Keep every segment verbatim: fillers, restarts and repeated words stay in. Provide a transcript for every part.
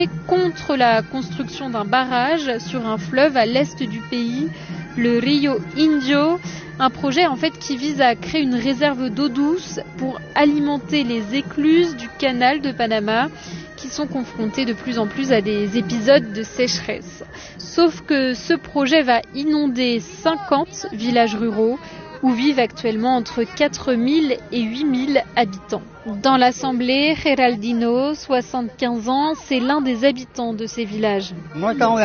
contre la construction d'un barrage sur un fleuve à l'est du pays, le Rio Indio, un projet en fait qui vise à créer une réserve d'eau douce pour alimenter les écluses du canal de Panama qui sont confrontées de plus en plus à des épisodes de sécheresse. Sauf que ce projet va inonder cinquante villages ruraux où vivent actuellement entre quatre mille et huit mille habitants. Dans l'Assemblée, Geraldino, soixante-quinze ans, c'est l'un des habitants de ces villages. Nous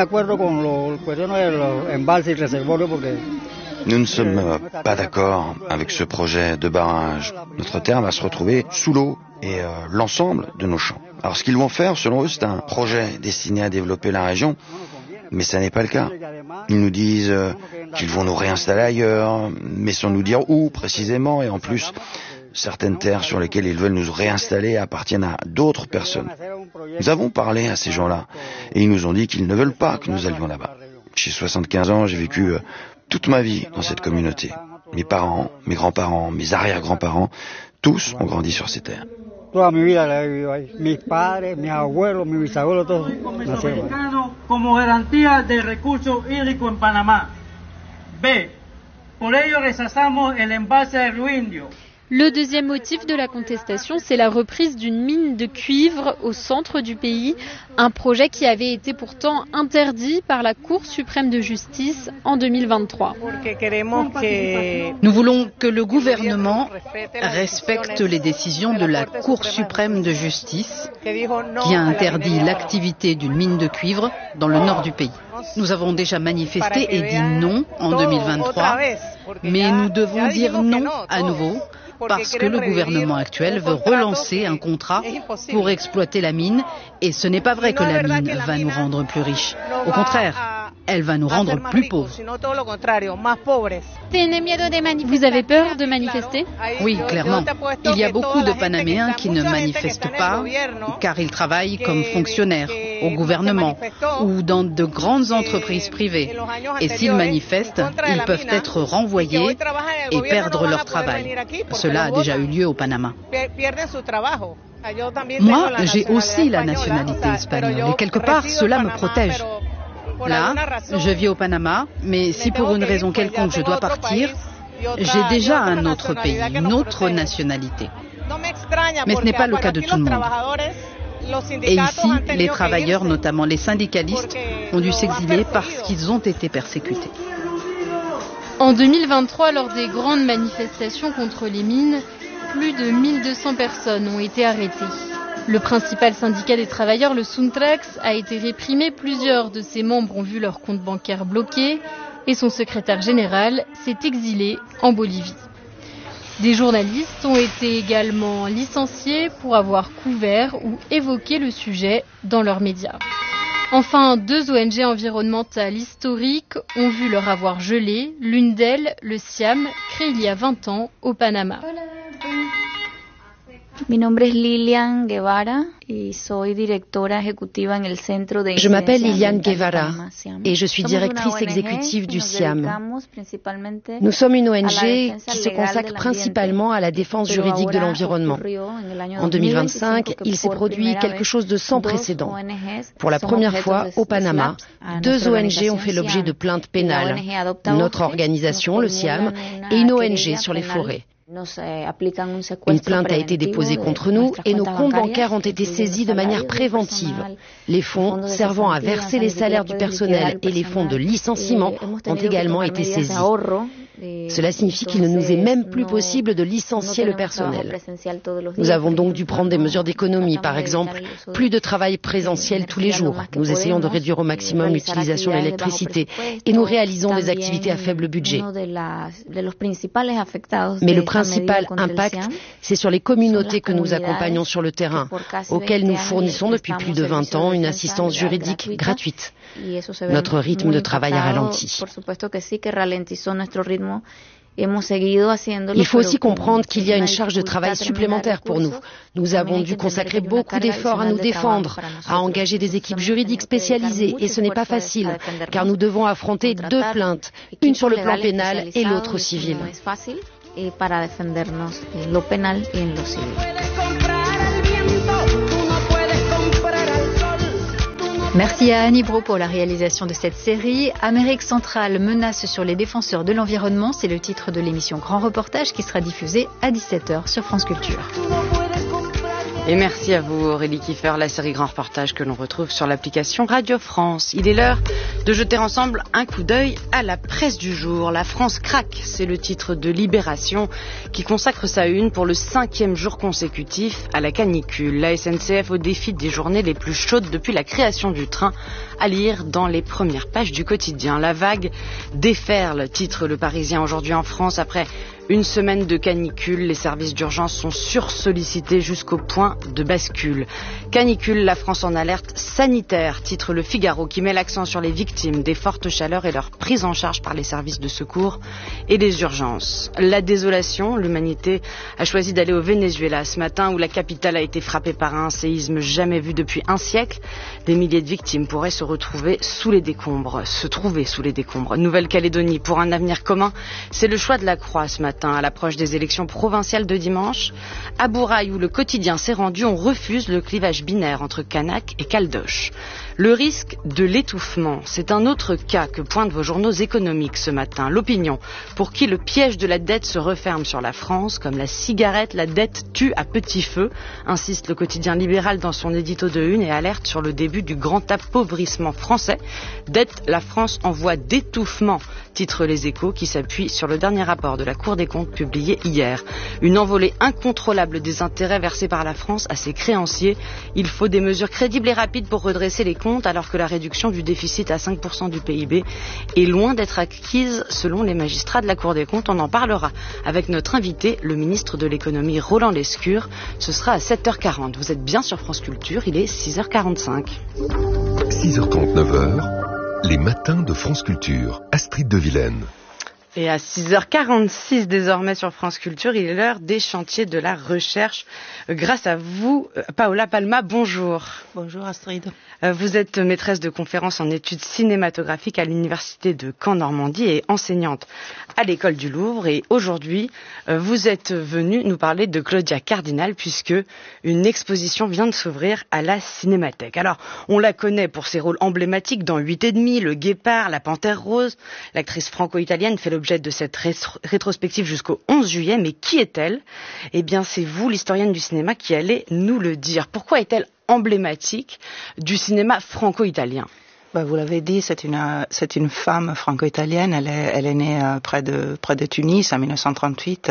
ne sommes pas d'accord avec ce projet de barrage. Notre terre va se retrouver sous l'eau et euh, l'ensemble de nos champs. Alors ce qu'ils vont faire, selon eux, c'est un projet destiné à développer la région, mais ça n'est pas le cas. Ils nous disent euh, qu'ils vont nous réinstaller ailleurs, mais sans nous dire où précisément, et en plus, certaines terres sur lesquelles ils veulent nous réinstaller appartiennent à d'autres personnes. Nous avons parlé à ces gens-là, et ils nous ont dit qu'ils ne veulent pas que nous allions là-bas. J'ai soixante-quinze ans, j'ai vécu euh, toute ma vie dans cette communauté. Mes parents, mes grands-parents, mes arrière-grands-parents, tous ont grandi sur ces terres. Toda mi vida la he vivido ahí. Mis padres, mis abuelos, mis bisabuelos, todos nacieron ahí. Como garantía de recursos hídricos en Panamá. B. Por ello rechazamos el embalse de Río Indio. Le deuxième motif de la contestation, c'est la reprise d'une mine de cuivre au centre du pays, un projet qui avait été pourtant interdit par la Cour suprême de justice en deux mille vingt-trois. Nous voulons que le gouvernement respecte les décisions de la Cour suprême de justice qui a interdit l'activité d'une mine de cuivre dans le nord du pays. Nous avons déjà manifesté et dit non en deux mille vingt-trois, mais nous devons dire non à nouveau parce que le gouvernement actuel veut relancer un contrat pour exploiter la mine et ce n'est pas vrai que la mine va nous rendre plus riches. Au contraire, elle va nous rendre plus pauvres. Vous avez peur de manifester ? Oui, clairement. Il y a beaucoup de Panaméens qui ne manifestent pas car ils travaillent comme fonctionnaires au gouvernement ou dans de grandes entreprises privées. Et s'ils manifestent, ils peuvent être renvoyés et perdre leur travail. Cela a déjà eu lieu au Panama. Moi, j'ai aussi la nationalité espagnole et quelque part, cela me protège. Là, je vis au Panama, mais si pour une raison quelconque je dois partir, j'ai déjà un autre pays, une autre nationalité. Mais ce n'est pas le cas de tout le monde. Et ici, les travailleurs, notamment les syndicalistes, ont dû s'exiler parce qu'ils ont été persécutés. En deux mille vingt-trois, lors des grandes manifestations contre les mines, plus de mille deux cents personnes ont été arrêtées. Le principal syndicat des travailleurs, le Suntrax, a été réprimé. Plusieurs de ses membres ont vu leur compte bancaire bloqué et son secrétaire général s'est exilé en Bolivie. Des journalistes ont été également licenciés pour avoir couvert ou évoqué le sujet dans leurs médias. Enfin, deux O N G environnementales historiques ont vu leur avoir gelé. L'une d'elles, le SIAM, créé il y a vingt ans au Panama. Mi nombre es Lilian Guevara y soy directora ejecutiva en el centro de Je m'appelle Lilian Guevara et je suis directrice exécutive du SIAM. Nous sommes une O N G qui se consacre principalement à la défense juridique de l'environnement. En deux mille vingt-cinq, il s'est produit quelque chose de sans précédent. Pour la première fois au Panama, deux O N G ont fait l'objet de plaintes pénales. Notre organisation, le SIAM, et une O N G sur les forêts. Une plainte a été déposée contre nous et nos comptes bancaires ont été saisis de manière préventive. Les fonds servant à verser les salaires du personnel et les fonds de licenciement ont également été saisis. Cela signifie qu'il ne nous est même plus possible de licencier le personnel. Nous avons donc dû prendre des mesures d'économie, par exemple, plus de travail présentiel tous les jours. Nous essayons de réduire au maximum l'utilisation de l'électricité et nous réalisons des activités à faible budget. Mais le principal impact, c'est sur les communautés que nous accompagnons sur le terrain, auxquelles nous fournissons depuis plus de vingt ans une assistance juridique gratuite. Notre rythme de travail a ralenti. Il faut aussi comprendre qu'il y a une charge de travail supplémentaire pour nous. Nous avons dû consacrer beaucoup d'efforts à nous défendre, à engager des équipes juridiques spécialisées, et ce n'est pas facile, car nous devons affronter deux plaintes, une sur le plan pénal et l'autre civil. Merci à Annie Brault pour la réalisation de cette série. Amérique centrale, menace sur les défenseurs de l'environnement, c'est le titre de l'émission Grand Reportage qui sera diffusée à dix-sept heures sur France Culture. Et merci à vous Aurélie Kiefer, la série Grand Reportage que l'on retrouve sur l'application Radio France. Il est l'heure de jeter ensemble un coup d'œil à la presse du jour. La France craque, c'est le titre de Libération qui consacre sa une pour le cinquième jour consécutif à la canicule. La S N C F au défi des journées les plus chaudes depuis la création du train, à lire dans les premières pages du quotidien. La vague déferle, titre Le Parisien aujourd'hui en France, après une semaine de canicule, les services d'urgence sont sursollicités jusqu'au point de bascule. Canicule, la France en alerte sanitaire, titre Le Figaro, qui met l'accent sur les victimes des fortes chaleurs et leur prise en charge par les services de secours et les urgences. La désolation, l'humanité a choisi d'aller au Venezuela ce matin où la capitale a été frappée par un séisme jamais vu depuis un siècle. Des milliers de victimes pourraient se retrouver sous les décombres, se trouver sous les décombres. Nouvelle-Calédonie, pour un avenir commun, c'est le choix de la croix ce matin. À l'approche des élections provinciales de dimanche, à Bourail, où le quotidien s'est rendu, on refuse le clivage binaire entre Canaque et Caldoche. Le risque de l'étouffement, c'est un autre cas que pointent vos journaux économiques ce matin. L'Opinion, pour qui le piège de la dette se referme sur la France, comme la cigarette, la dette tue à petit feu, insiste le quotidien libéral dans son édito de une et alerte sur le début du grand appauvrissement français. Dette, la France en voie d'étouffement, titre Les Échos, qui s'appuie sur le dernier rapport de la Cour des comptes publié hier. Une envolée incontrôlable des intérêts versés par la France à ses créanciers. Il faut des mesures crédibles et rapides pour redresser les comptes, alors que la réduction du déficit à cinq pour cent du P I B est loin d'être acquise selon les magistrats de la Cour des comptes. On en parlera avec notre invité, le ministre de l'économie Roland Lescure. Ce sera à sept heures quarante. Vous êtes bien sur France Culture, il est six heures quarante-cinq. six heures trente, neuf heures, les matins de France Culture. Astrid de Vilaine. Et à six heures quarante-six désormais sur France Culture, il est l'heure des chantiers de la recherche. Grâce à vous, Paola Palma, bonjour. Bonjour Astrid. Vous êtes maîtresse de conférences en études cinématographiques à l'université de Caen-Normandie et enseignante à l'école du Louvre. Et aujourd'hui, vous êtes venue nous parler de Claudia Cardinal puisque une exposition vient de s'ouvrir à la Cinémathèque. Alors, on la connaît pour ses rôles emblématiques dans huit et demi, Le Guépard, La Panthère Rose. L'actrice franco-italienne fait l'objet de cette rétro- rétrospective jusqu'au onze juillet. Mais qui est-elle ? Eh bien, c'est vous, l'historienne du cinéma, qui allez nous le dire. Pourquoi est-elle emblématique du cinéma franco-italien? Bah, vous l'avez dit, c'est une, c'est une femme franco-italienne. Elle est, elle est née euh, près de, près de Tunis en dix-neuf cent trente-huit,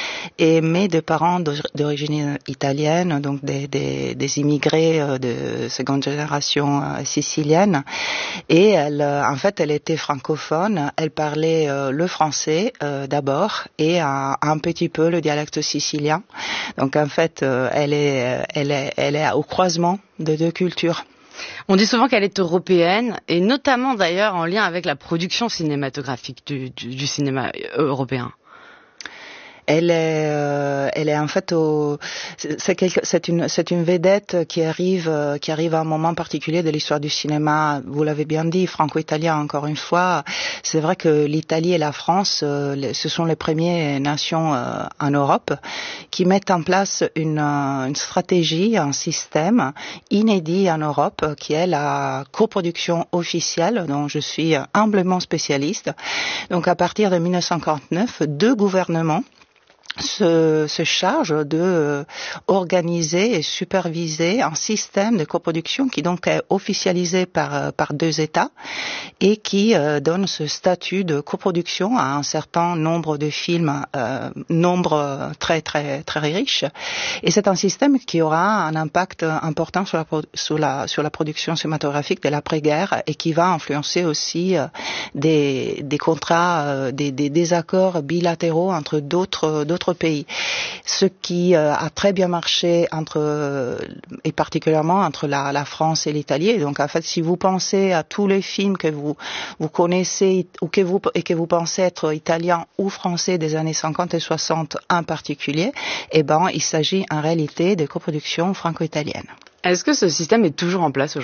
et mais de parents d'origine italienne, donc des, des, des immigrés euh, de seconde génération euh, sicilienne. Et elle, euh, en fait, elle était francophone. Elle parlait euh, le français euh, d'abord et un, un petit peu le dialecte sicilien. Donc en fait, euh, elle est, elle est, elle est au croisement de deux cultures. On dit souvent qu'elle est européenne, et notamment d'ailleurs en lien avec la production cinématographique du, du, du cinéma européen. Elle est, euh, elle est en fait au, c'est, quelque, c'est une, c'est une vedette qui arrive, euh, qui arrive à un moment particulier de l'histoire du cinéma. Vous l'avez bien dit, franco-italien encore une fois. C'est vrai que l'Italie et la France, euh, ce sont les premières nations euh, en Europe qui mettent en place une, euh, une stratégie, un système inédit en Europe, qui est la coproduction officielle, dont je suis humblement spécialiste. Donc à partir de dix-neuf cent quarante-neuf, deux gouvernements Se, se charge de euh, organiser et superviser un système de coproduction qui donc est officialisé par euh, par deux États et qui euh, donne ce statut de coproduction à un certain nombre de films, euh, nombre très très très riche. Et c'est un système qui aura un impact important sur la sur la sur la production cinématographique de l'après-guerre et qui va influencer aussi euh, des des contrats, euh, des des désaccords bilatéraux entre d'autres d'autres pays. Ce qui euh, a très bien marché entre, euh, et particulièrement entre la, la France et l'Italie. Donc en fait, si vous pensez à tous les films que vous, vous connaissez ou que vous, et que vous pensez être italiens ou français des années cinquante et soixante en particulier, eh ben, il s'agit en réalité de coproductions franco-italiennes. Est-ce que ce système est toujours en place aujourd'hui ?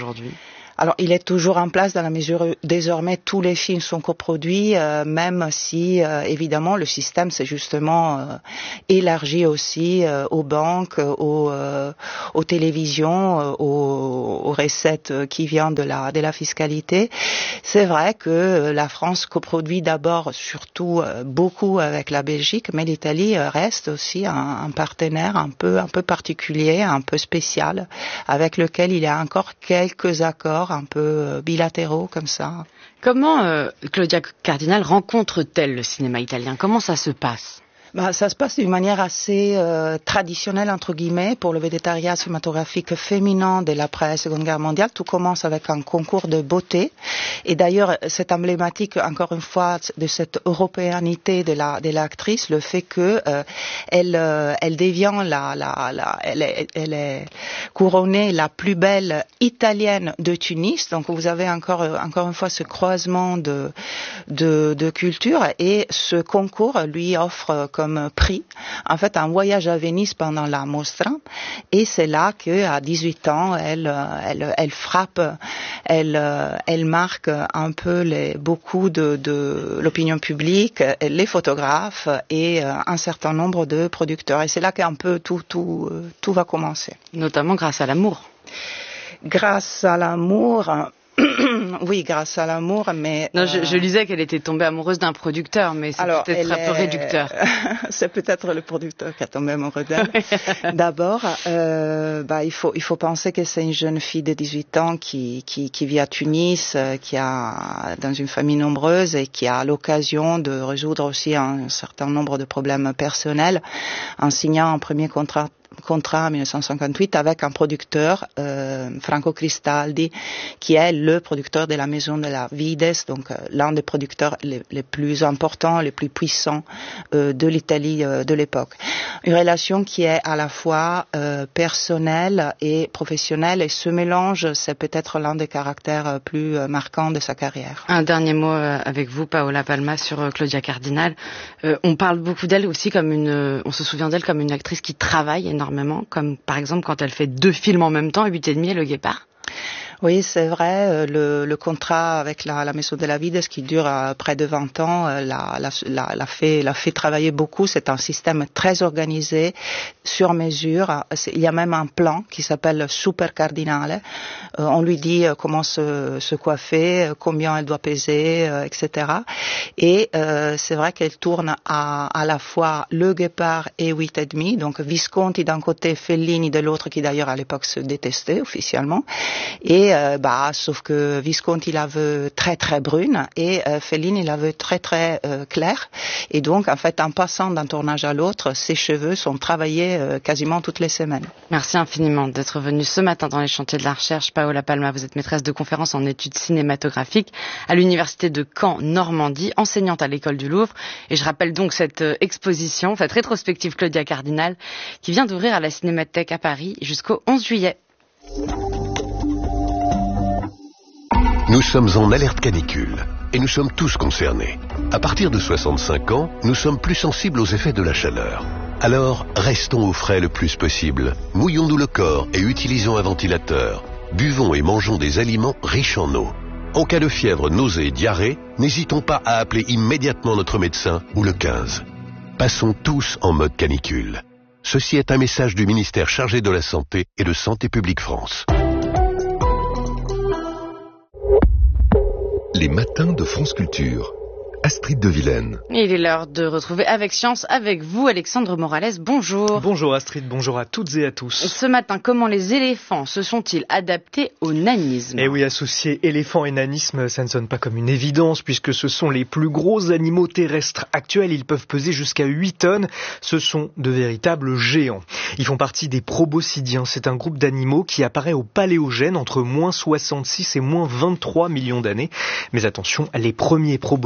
Alors, il est toujours en place dans la mesure où désormais tous les films sont coproduits, euh, même si, euh, évidemment, le système s'est justement euh, élargi aussi euh, aux banques, aux, euh, aux télévisions, euh, aux, aux recettes qui viennent de la, de la fiscalité. C'est vrai que la France coproduit d'abord, surtout, euh, beaucoup avec la Belgique, mais l'Italie reste aussi un, un partenaire un peu, un peu particulier, un peu spécial, avec lequel il y a encore quelques accords un peu bilatéraux comme ça. Comment euh, Claudia Cardinal rencontre-t-elle le cinéma italien? Comment ça se passe? Bah, ça se passe d'une manière assez euh, traditionnelle, entre guillemets, pour le végétariat cinématographique féminin de l'après-Seconde Guerre mondiale. Tout commence avec un concours de beauté. Et d'ailleurs, c'est emblématique, encore une fois, de cette européanité de la de l'actrice, le fait que euh, elle euh, elle devient la la la elle est, elle est couronnée la plus belle italienne de Tunis. Donc vous avez encore encore une fois ce croisement de de de culture, et ce concours lui offre comme prix, en fait, un voyage à Venise pendant la Mostra, et c'est là qu'à dix-huit ans, elle, elle, elle frappe, elle, elle marque un peu les, beaucoup de, de l'opinion publique, les photographes et un certain nombre de producteurs. Et c'est là qu'un peu tout, tout, tout va commencer. Notamment grâce à l'amour. Grâce à l'amour. Oui, grâce à l'amour, mais... Non, je, je lisais qu'elle était tombée amoureuse d'un producteur, mais c'est alors, peut-être un est... peu réducteur. C'est peut-être le producteur qui a tombé amoureux d'elle. D'abord, euh, bah, il faut, il faut penser que c'est une jeune fille de dix-huit ans qui, qui, qui vit à Tunis, qui a, dans une famille nombreuse, et qui a l'occasion de résoudre aussi un certain nombre de problèmes personnels en signant un premier contrat contrat en dix-neuf cent cinquante-huit avec un producteur, euh, Franco Cristaldi, qui est le producteur de la maison de la Vides, donc euh, l'un des producteurs les, les plus importants, les plus puissants euh, de l'Italie euh, de l'époque. Une relation qui est à la fois euh, personnelle et professionnelle, et ce mélange, c'est peut-être l'un des caractères plus euh, marquants de sa carrière. Un dernier mot euh, avec vous, Paola Palma, sur euh, Claudia Cardinal. Euh, on parle beaucoup d'elle aussi comme une, euh, on se souvient d'elle comme une actrice qui travaille énormément, comme par exemple quand elle fait deux films en même temps, huit et demi et Le Guépard. Oui, c'est vrai. Le, le contrat avec la, la Maison de la Vides, qui dure euh, près de vingt ans, euh, l'a, l'a, l'a, l'a, fait, l'a fait travailler beaucoup. C'est un système très organisé, sur mesure. Il y a même un plan qui s'appelle Super Cardinale. Euh, on lui dit euh, comment se, se coiffer, combien elle doit peser, euh, et cetera. Et euh, c'est vrai qu'elle tourne à, à la fois Le Guépard et huit et demi. Donc Visconti d'un côté, Fellini de l'autre, qui d'ailleurs à l'époque se détestait officiellement. Et Euh, bah, sauf que Visconti la veut très très brune, et euh, Fellini la veut très très euh, claire. Et donc, en fait, en passant d'un tournage à l'autre, ses cheveux sont travaillés euh, quasiment toutes les semaines. Merci infiniment d'être venue ce matin dans les chantiers de la recherche. Paola Palma, vous êtes maîtresse de conférences en études cinématographiques à l'université de Caen, Normandie, enseignante à l'école du Louvre. Et je rappelle donc cette euh, exposition, cette rétrospective Claudia Cardinal, qui vient d'ouvrir à la Cinémathèque à Paris jusqu'au onze juillet. Nous sommes en alerte canicule et nous sommes tous concernés. À partir de soixante-cinq ans, nous sommes plus sensibles aux effets de la chaleur. Alors, restons au frais le plus possible. Mouillons-nous le corps et utilisons un ventilateur. Buvons et mangeons des aliments riches en eau. En cas de fièvre, nausée et diarrhée, n'hésitons pas à appeler immédiatement notre médecin ou le quinze. Passons tous en mode canicule. Ceci est un message du ministère chargé de la Santé et de Santé publique France. Les matins de France Culture. Astrid de Vilaine. Il est l'heure de retrouver Avec Science avec vous, Alexandre Morales. Bonjour. Bonjour Astrid, bonjour à toutes et à tous. Ce matin, comment les éléphants se sont-ils adaptés au nanisme ? Eh oui, associer éléphant et nanisme, ça ne sonne pas comme une évidence, puisque ce sont les plus gros animaux terrestres actuels. Ils peuvent peser jusqu'à huit tonnes. Ce sont de véritables géants. Ils font partie des proboscidiens. C'est un groupe d'animaux qui apparaît au Paléogène entre moins soixante-six et moins vingt-trois millions d'années. Mais attention, les premiers proboscidiens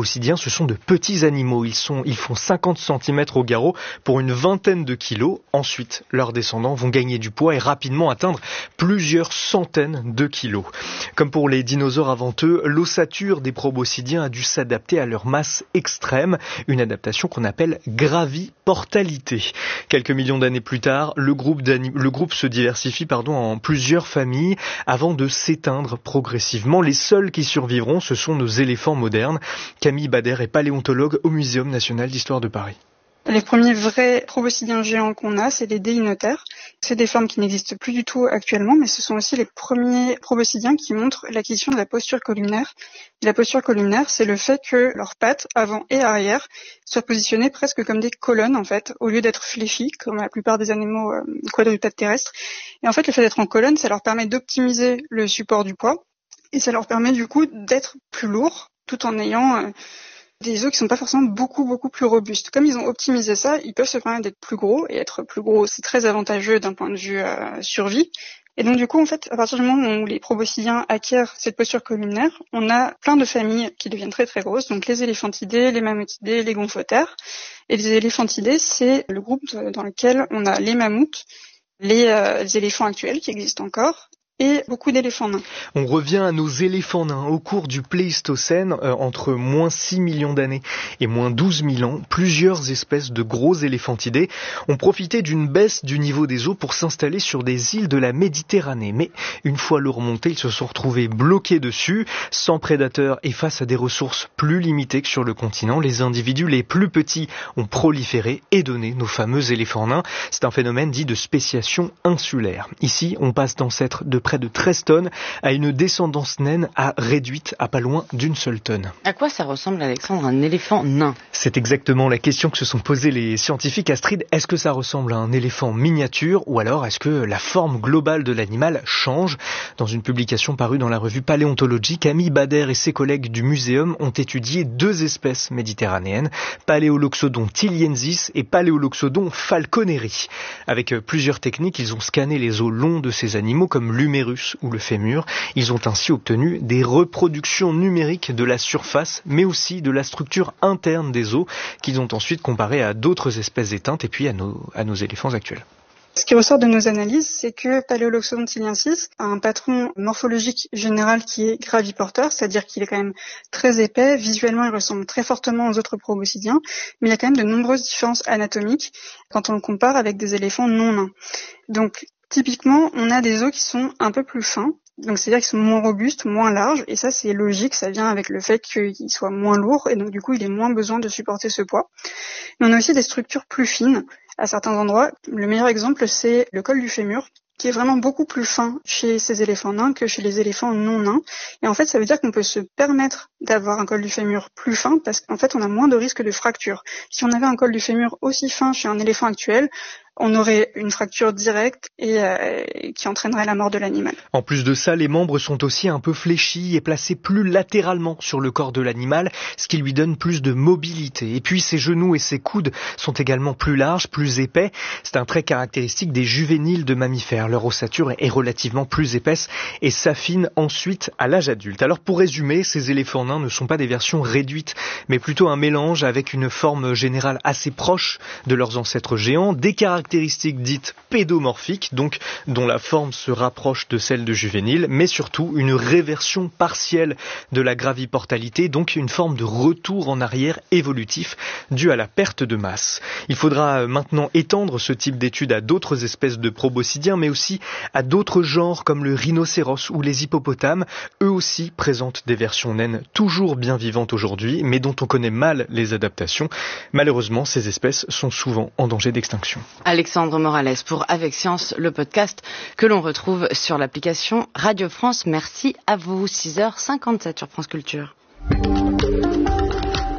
ce sont de petits animaux. Ils sont, ils font cinquante centimètres au garrot pour une vingtaine de kilos. Ensuite, leurs descendants vont gagner du poids et rapidement atteindre plusieurs centaines de kilos. Comme pour les dinosaures avant eux, l'ossature des proboscidiens a dû s'adapter à leur masse extrême, une adaptation qu'on appelle graviportalité. Quelques millions d'années plus tard, le groupe, le groupe se diversifie pardon, en plusieurs familles avant de s'éteindre progressivement. Les seuls qui survivront, ce sont nos éléphants modernes. Camille Bader est paléontologue au Muséum national d'histoire de Paris. Les premiers vrais proboscidiens géants qu'on a, c'est les déinotères. C'est des formes qui n'existent plus du tout actuellement, mais ce sont aussi les premiers proboscidiens qui montrent l'acquisition de la posture columnaire. Et la posture columnaire, c'est le fait que leurs pattes, avant et arrière, soient positionnées presque comme des colonnes, en fait, au lieu d'être fléchies, comme la plupart des animaux euh, quadrupèdes terrestres. Et en fait, le fait d'être en colonne, ça leur permet d'optimiser le support du poids, et ça leur permet du coup d'être plus lourds, tout en ayant... Euh, des os qui sont pas forcément beaucoup beaucoup plus robustes. Comme ils ont optimisé ça, ils peuvent se permettre d'être plus gros, et être plus gros, c'est très avantageux d'un point de vue euh, survie. Et donc du coup, en fait, à partir du moment où les proboscidiens acquièrent cette posture columnaire, on a plein de familles qui deviennent très très grosses, donc les éléphantidés, les mammutidés, les gomphothères. Et les éléphantidés, c'est le groupe dans lequel on a les mammouths, les, euh, les éléphants actuels qui existent encore, et beaucoup d'éléphants nains. On revient à nos éléphants nains. Au cours du Pléistocène, euh, entre moins six millions d'années et moins douze mille ans, plusieurs espèces de gros éléphantidés ont profité d'une baisse du niveau des eaux pour s'installer sur des îles de la Méditerranée. Mais une fois l'eau remontée, ils se sont retrouvés bloqués dessus, sans prédateurs et face à des ressources plus limitées que sur le continent. Les individus les plus petits ont proliféré et donné nos fameux éléphants nains. C'est un phénomène dit de spéciation insulaire. Ici, on passe d'ancêtres de près de treize tonnes à une descendance naine à réduite à pas loin d'une seule tonne. À quoi ça ressemble, Alexandre, un éléphant nain? C'est exactement la question que se sont posées les scientifiques. Astrid, est-ce que ça ressemble à un éléphant miniature ou alors est-ce que la forme globale de l'animal change? Dans une publication parue dans la revue Paléontologie, Camille Bader et ses collègues du Muséum ont étudié deux espèces méditerranéennes, Paléoloxodon tiliensis et Paléoloxodon falconeri. Avec plusieurs techniques, ils ont scanné les os longs de ces animaux comme l'humérus ou le fémur. Ils ont ainsi obtenu des reproductions numériques de la surface, mais aussi de la structure interne des os, qu'ils ont ensuite comparé à d'autres espèces éteintes et puis à nos, à nos éléphants actuels. Ce qui ressort de nos analyses, c'est que Paléoloxodon tiliensis a un patron morphologique général qui est graviporteur, c'est-à-dire qu'il est quand même très épais, visuellement il ressemble très fortement aux autres proboscidiens, mais il y a quand même de nombreuses différences anatomiques quand on le compare avec des éléphants non nains. Donc typiquement, on a des os qui sont un peu plus fins, donc c'est-à-dire qu'ils sont moins robustes, moins larges, et ça c'est logique, ça vient avec le fait qu'ils soient moins lourds, et donc du coup il est moins besoin de supporter ce poids. Mais on a aussi des structures plus fines à certains endroits. Le meilleur exemple c'est le col du fémur, qui est vraiment beaucoup plus fin chez ces éléphants nains que chez les éléphants non nains. Et en fait, ça veut dire qu'on peut se permettre d'avoir un col du fémur plus fin parce qu'en fait, on a moins de risque de fracture. Si on avait un col du fémur aussi fin chez un éléphant actuel, on aurait une fracture directe et euh, qui entraînerait la mort de l'animal. En plus de ça, les membres sont aussi un peu fléchis et placés plus latéralement sur le corps de l'animal, ce qui lui donne plus de mobilité. Et puis ses genoux et ses coudes sont également plus larges, plus épais. C'est un trait caractéristique des juvéniles de mammifères. Leur ossature est relativement plus épaisse et s'affine ensuite à l'âge adulte. Alors pour résumer, ces éléphants nains ne sont pas des versions réduites, mais plutôt un mélange avec une forme générale assez proche de leurs ancêtres géants, des caractéristiques dites pédomorphiques, donc dont la forme se rapproche de celle de juvéniles, mais surtout une réversion partielle de la graviportalité, donc une forme de retour en arrière évolutif dû à la perte de masse. Il faudra maintenant étendre ce type d'études à d'autres espèces de proboscidiens, mais aussi à d'autres genres comme le rhinocéros ou les hippopotames. Eux aussi présentent des versions naines toujours bien vivantes aujourd'hui, mais dont on connaît mal les adaptations. Malheureusement, ces espèces sont souvent en danger d'extinction. Alexandre Morales pour Avec Science, le podcast que l'on retrouve sur l'application Radio France. Merci à vous. six heures cinquante-sept sur France Culture.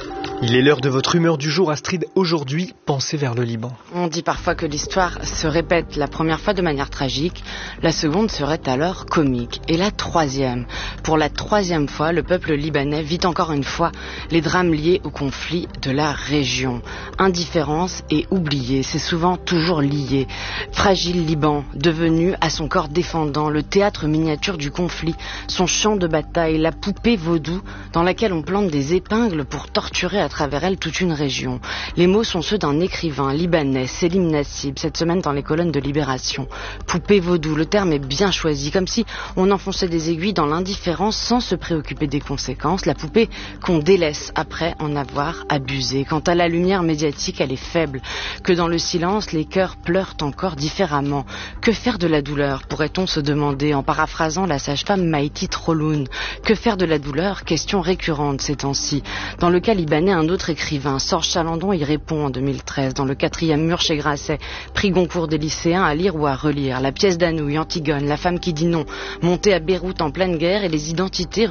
Il est l'heure de votre humeur du jour, Astrid. Aujourd'hui, pensez vers le Liban. On dit parfois que l'histoire se répète la première fois de manière tragique, la seconde serait alors comique. Et la troisième, pour la troisième fois, le peuple libanais vit encore une fois les drames liés au conflit de la région. Indifférence et oublié, c'est souvent toujours lié. Fragile Liban, devenu à son corps défendant, le théâtre miniature du conflit, son champ de bataille, la poupée vaudou dans laquelle on plante des épingles pour torturer à travers elle toute une région. Les mots sont ceux d'un écrivain libanais, Selim Nassib, cette semaine dans les colonnes de Libération. Poupée vaudou, le terme est bien choisi, comme si on enfonçait des aiguilles dans l'indifférence sans se préoccuper des conséquences. La poupée qu'on délaisse après en avoir abusé. Quant à la lumière médiatique, elle est faible. Que dans le silence, les cœurs pleurent encore différemment. Que faire de la douleur, pourrait-on se demander en paraphrasant la sage-femme Maïti Troloun. Que faire de la douleur? Question récurrente ces temps-ci. Dans le cas libanais, un autre écrivain, Sorge Chalandon, y répond en deux mille treize, dans le quatrième mur chez Grasset, prix Goncourt des lycéens à lire ou à relire. La pièce d'Anouilh, Antigone, la femme qui dit non, montée à Beyrouth en pleine guerre et les identités